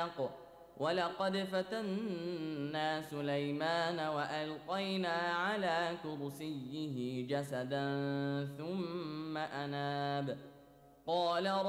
الحق ولقد فتنا سليمان وألقينا على كرسيه جسدا ثم أناب قال